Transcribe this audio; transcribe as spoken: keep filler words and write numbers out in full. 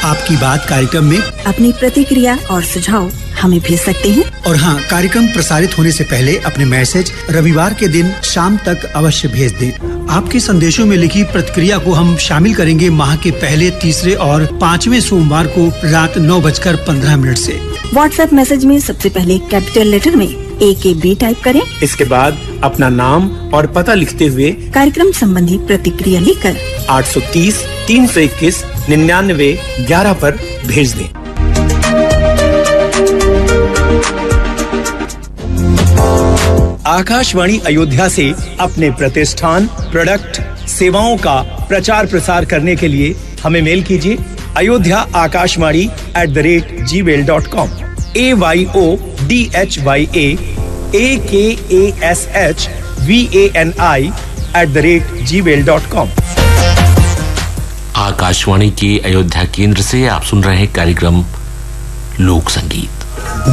आपकी बात कार्यक्रम में अपनी प्रतिक्रिया और सुझाव हमें भेज सकते हैं। और हाँ, कार्यक्रम प्रसारित होने से पहले अपने मैसेज रविवार के दिन शाम तक अवश्य भेज दें। आपके संदेशों में लिखी प्रतिक्रिया को हम शामिल करेंगे माह के पहले, तीसरे और पाँचवें सोमवार को रात नौ बजकर पंद्रह मिनट से। व्हाट्सएप मैसेज में सबसे पहले कैपिटल लेटर में ए के बी टाइप करें। इसके बाद अपना नाम और पता लिखते हुए कार्यक्रम संबंधी प्रतिक्रिया लिखकर आठ सौ तीस तीन सौ इक्कीस निन्यानवे ग्यारह पर भेज दें। आकाशवाणी अयोध्या से अपने प्रतिष्ठान, प्रोडक्ट, सेवाओं का प्रचार प्रसार करने के लिए हमें मेल कीजिए Ayodhya Akashvani at the rate ji mail dot com. A Y O D H Y ए ए के A S H V A N I at the rate ji mail dot com. Akashvani के अयोध्या केंद्र से आप सुन रहे हैं कार्यक्रम लोक संगीत।